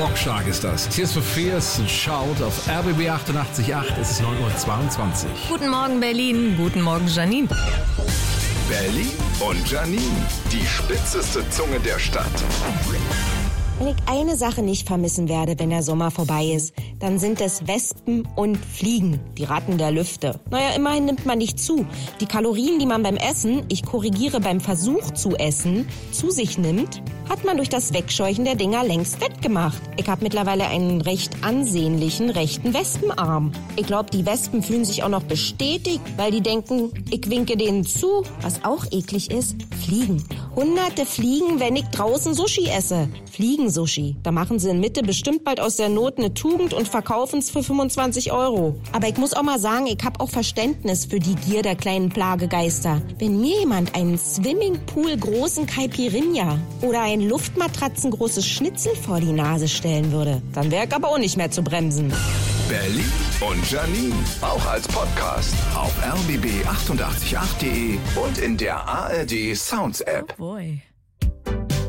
Rockschlag ist das. Tears for Fears und Shout auf RBB 88.8. Es ist 9:22 Uhr. Guten Morgen, Berlin. Guten Morgen, Janine. Berlin und Janine, die spitzeste Zunge der Stadt. Wenn ich eine Sache nicht vermissen werde, wenn der Sommer vorbei ist, dann sind es Wespen und Fliegen, die Ratten der Lüfte. Naja, immerhin nimmt man nicht zu. Die Kalorien, die man beim Essen, ich korrigiere beim Versuch zu essen, zu sich nimmt, hat man durch das Wegscheuchen der Dinger längst wettgemacht. Ich habe mittlerweile einen recht ansehnlichen rechten Wespenarm. Ich glaube, die Wespen fühlen sich auch noch bestätigt, weil die denken, ich winke denen zu. Was auch eklig ist, Fliegen. Hunderte Fliegen, wenn ich draußen Sushi esse. Fliegen-Sushi. Da machen sie in Mitte bestimmt bald aus der Not eine Tugend und verkaufen es für 25 €. Aber ich muss auch mal sagen, ich habe auch Verständnis für die Gier der kleinen Plagegeister. Wenn mir jemand einen Swimmingpool großen Caipirinha oder ein Luftmatratzengroßes Schnitzel vor die Nase stellen würde, dann wäre ich aber auch nicht mehr zu bremsen. Berlin und Janine, auch als Podcast auf rbb888.de und in der ARD Sounds App. Oh boy.